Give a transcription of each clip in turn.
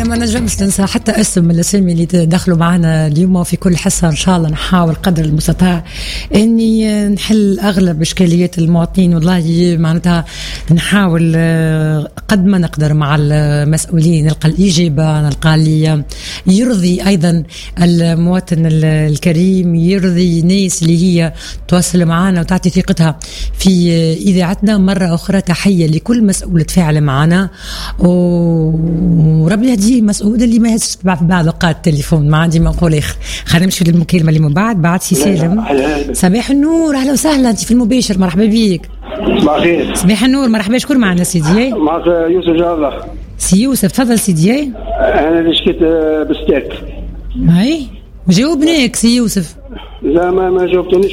ما نجمش ننسى حتى اسم من الاسامي اللي دخلوا معنا اليوم، وفي كل حصة ان شاء الله نحاول قدر المستطاع اني نحل اغلب اشكاليات المواطنين. والله معناتها نحاول قد ما نقدر مع المسؤولين نلقى الاجابة، نلقى اللي يرضي ايضا المواطن الكريم، يرضي ناس اللي هي تواصل معنا وتعطي ثقتها في اذاعتنا. مرة اخرى تحية لكل مسؤول تفاعل معنا، وربي يهديه مسؤول اللي ما يهزش بعض اوقات التليفون. ما عندي ما نقول خلينا نمشي للمكالمه اللي من بعد سي سالم. صباح النور، اهلا وسهلا، انت في المباشر، مرحبا بيك. صباح الخير. صباح النور، مرحبا. شكون معنا سيدي؟ معك يوسف جارله. سي يوسف، تفضل سيدي. انا اللي شكيت بستاك. هاي جاوبناك سي يوسف. لا ما جاوبتنيش.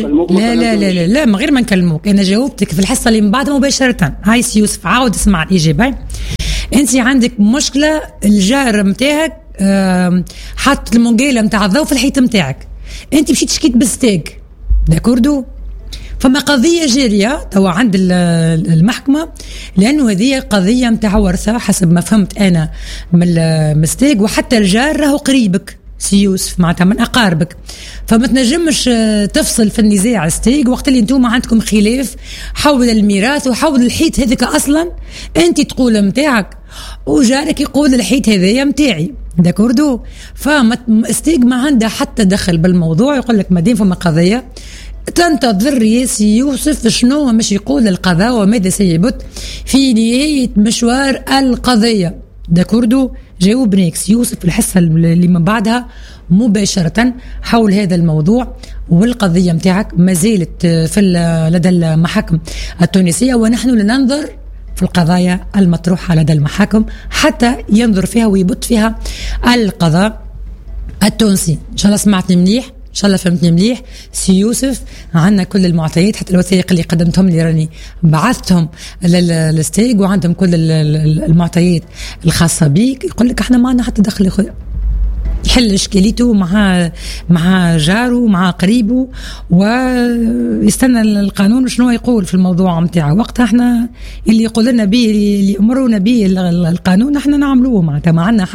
لا من غير ما نكلموك، انا جاوبتك في الحصه اللي من بعد مباشره. هاي سي يوسف، عاود اسمع الاجابه. انت عندك مشكله، الجار نتاعك حط المونجيله نتاع الضوء في الحيط نتاعك، انت مشيت شكيت بستاك داكوردو. فما قضيه جاريه توا عند المحكمه، لانه هذه قضيه نتاع ورثه حسب ما فهمت انا من المستيق، وحتى الجار راهو قريبك سي يوسف، معناتها من اقاربك، فما تنجمش تفصل في النزاع ستيق وقت اللي انتم عندكم خلاف حول الميراث وحول الحيط هذاك. اصلا انت تقول متاعك وجارك يقول الحيط هذايا متاعي داكوردو. فستيق ما عنده حتى دخل بالموضوع، يقول لك مادام فما قضيه تنتظر يا سي يوسف شنو مش يقول القضاء وماذا سيبت في نهايه مشوار القضيه داكوردو. جاوبناك سي يوسف الحصة اللي من بعدها مباشرة حول هذا الموضوع، والقضية متاعك ما زالت في لدى المحاكم التونسية، ونحن لننظر في القضايا المطروحة لدى المحاكم حتى ينظر فيها ويبط فيها القضاء التونسي. إن شاء الله سمعتني مليح، إن شاء الله فهمتني مليح سي يوسف. عندنا كل المعطيات، حتى الوثائق اللي قدمتهم لي راني بعثتهم للستيج، وعندهم كل المعطيات الخاصة بيك. يقول لك احنا ما عندنا حتى دخل يا خويا، يحل اشكاليته مع جاره مع قريبه، ويستنى القانون شنو يقول في الموضوع متاعه. وقتها احنا اللي يقول لنا به اللي امرنا به القانون احنا نعملوه، معناتها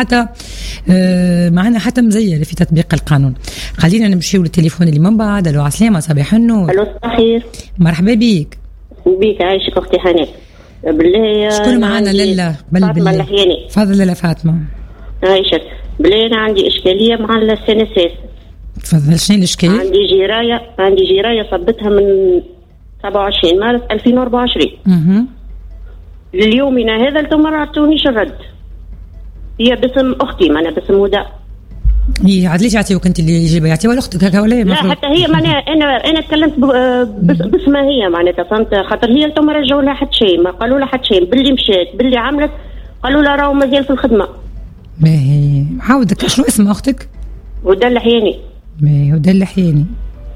معنا حتى مزير في تطبيق القانون. خلينا نمشيو للتليفون اللي من بعد. الو عسلامة، صباح النور. الو صباح الخير. مرحبا بيك. عايشك اختي حنان. بالله شكون معنا؟ لله فاطمة اللحياني. تفضل لاله فاطمة. عايشك. بالله انا عندي اشكاليه مع السنساس. تفضل. شنو الاشكال؟ عندي جرايه صبتها من 27 مارس 2024 لليومنا هذا انتم ما عطونيش الرد. هي باسم اختي، ما انا باسم هدى. هي عاد ليش يعطيوك انت اللي يجيبها؟ يعطيوها لاختك هكا ولا؟ لا حتى هي انا تكلمت باسمها هي، معناتها فهمت، خاطر هي انتم ما رجعوا لها حتى شيء، ما قالوا لها حتى شيء، باللي مشات باللي عملت قالوا لها راهو مازال في الخدمه. باهي عاودك، شنو اسم اختك؟ هدى اللحياني. باهي هدى اللحياني.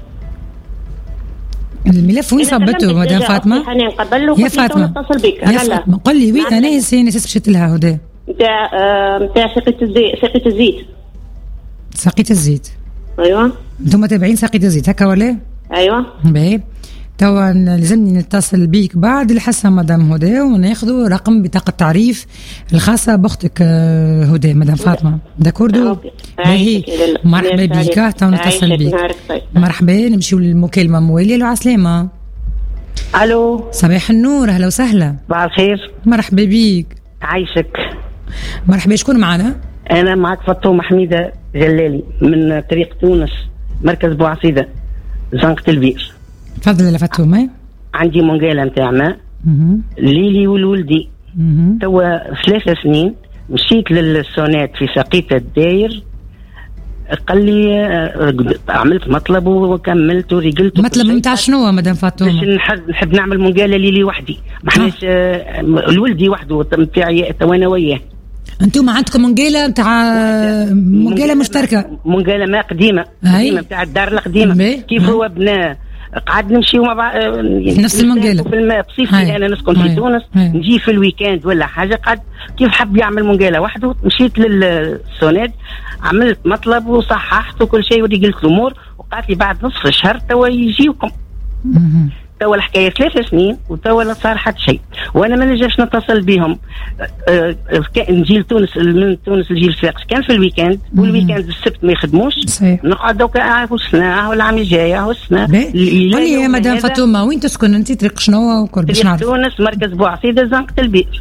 الملف وين صبته مدام فاطمه؟ يا فاطمه اتصل بك. يا فاطمه قل لي وين انا نسيت مشيت لها هدى نتاع ساقية الزيت. ساقية الزيت. ايوه انتم تابعين ساقية الزيت هكا ولا؟ ايوه. باهي توا لازمني نتصل بيك بعد الحصة مدام هدى وناخذوا رقم بطاقة التعريف الخاصة بأختك هدى مدام فاطمة. داكوردو. باهي مرحبا بيك، توا نتصل بيك. مرحبا. نمشيو للمكالمة موالية. له عسلامة. الو صباح النور، اهلا وسهلا. صباح الخير. مرحبا بيك. عايشك. مرحبا. شكون معنا؟ انا معك فاطمة حميدة جلالي من طريق تونس، مركز بوعصيدة، زنقة البير. تفضل يا فاطمة. عندي منقالة نتاع ماء ليلي والولدي توا 3 سنين. مشيت للسونات في ساقية الداير، قال لي عملت مطلب وكملت ورجلت. مطلب نتاع شنو مدام فاطمة؟ باش نحب نعمل منقالة ليلي وحدي، ما حناش الولدي وحده نتاعي وانا وياه. انتم عندكم منقالة نتاع منقالة مشتركة، منقالة ماء قديمة نتاع الدار القديمة. كيف هو بناه قعد نمشيو مع بعض نفس المنقالة في الماء بصيفتي. انا نسكن في تونس، نجي في الويكاند ولا حاجه، قعد كيف حب يعمل منقالة وحده. مشيت للسوناد عملت مطلب وصححت وكل شيء ورجلت الامور، وقالت لي بعد نصف الشهر توا يجيوكم. توا الحكايه 3 سنين وتوا لا صار حتى شيء، وانا ما نجمش نتصل بهم. نجي لتونس، من تونس نجي لصفاقس كان في الويكاند، والويكاند السبت ما يخدموش، نقعد دوكا السنه والعام الجاي السنه. قولي يا مدام فاطمه، وين تسكن انت؟ طريق شنو وكل باش نعرف؟ تونس، مركز بوعسيده زنقة البئر.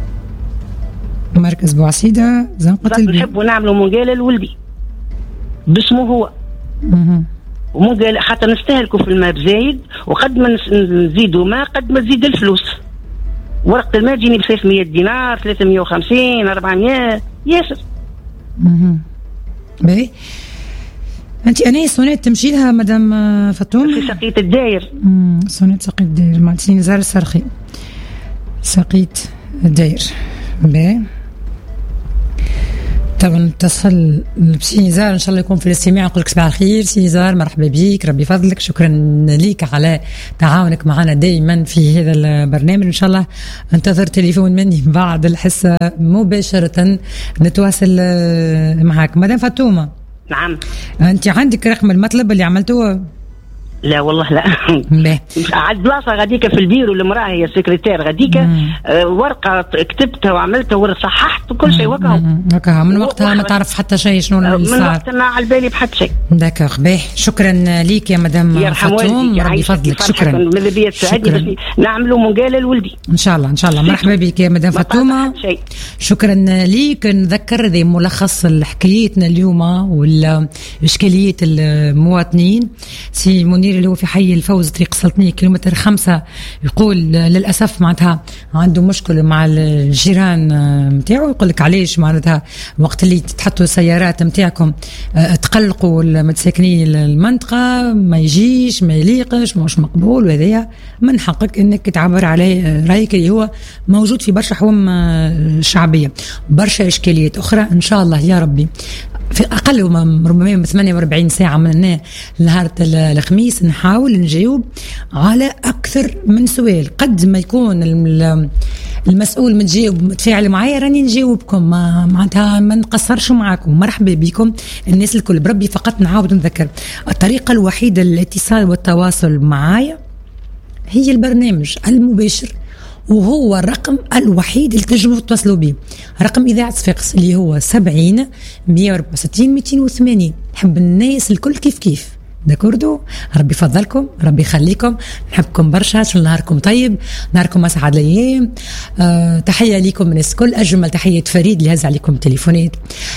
مركز بوعسيده زنقة البئر. نحبوا نعملوا منقاله لولدي باسمه هو. ومنقاله خاطر نستهلكوا في الماء بزايد، وقد ما نزيدوا ما قد ما تزيد الفلوس. ورقة الماء تجيني ب 300 دينار، 350، 400 ياسر. باهي. انت انا سونيت تمشي لها مدام فاطمه؟ في سقيت الداير. سونيت سقيت الداير مع سينزار السرخي. سقيت الداير. باهي. طبعا نتصل بسينزار ان شاء الله يكون في الاستماع. نقول لك صباح الخير سينزار، مرحبا بك، ربي فضلك، شكرا ليك على تعاونك معنا دائما في هذا البرنامج. ان شاء الله انتظر تليفون مني بعد الحصه مباشره نتواصل معك. مدام فاطمه، نعم، انت عندك رقم المطلب اللي عملتوه؟ لا والله لا. على البلاصه غاديك في البيرو، المراه هي السكرتير غاديك، ورقه كتبتها وعملتها وصححت وكل شيء. وكها من وقتها ما تعرف حتى شيء شنو اللي صار؟ من وقتها ما على بالي بحد شيء. داكوغ. باهي، شكرا ليك يا مدام فاطمه، ربي فضلك. شكرا. ماذا بيا تساعدني باش نعملوا منقاله لولدي ان شاء الله. ان شاء الله. مرحبا بك يا مدام فاطمه، شكرا ليك. نذكر ذي ملخص حكايتنا اليوم والاشكاليه المواطنين. سي منير اللي هو في حي الفوز طريق سلطنية كيلومتر 5 يقول للأسف معناتها عنده مشكلة مع الجيران متاعه. يقول لك علاش معناتها وقت اللي تحطوا السيارات متاعكم تقلقوا المتساكنين المنطقة، ما يجيش، ما يليقش، مش مقبول. وهذا من حقك انك تعبر عليه رأيك اللي هو موجود في برشا حوم شعبية. برشا إشكاليات أخرى إن شاء الله يا ربي في أقل ربما من 48 ساعة من نهار الخميس نحاول نجاوب على أكثر من سؤال. قد ما يكون المسؤول متجاوب متفاعل معايا راني نجاوبكم، معناتها ما نقصرش معاكم. مرحبا بكم الناس الكل. بربي فقط نعاود نذكر الطريقة الوحيدة للاتصال والتواصل معايا هي البرنامج المباشر، وهو الرقم الوحيد اللي تنجموا تتصلوا به، رقم إذاعة صفاقس اللي هو 70 164 280. نحب الناس الكل كيف داكوردو. ربي يفضلكم، ربي يخليكم، نحبكم برشا. شو نهاركم طيب، نهاركم اسعد الايام. تحيه ليكم من الكل. اجمل تحيه فريد اللي هز عليكم تليفونات.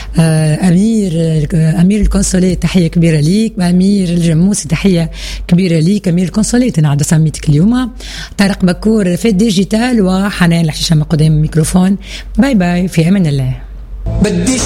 امير الكونسولي تحيه كبيره ليك. امير الجموسي تحيه كبيره ليك. امير الكونسولي انا عاد سميتك اليوم. طارق بكور في الديجيتال، وحنان الحشيشه من قدام الميكروفون. باي باي، في امان الله.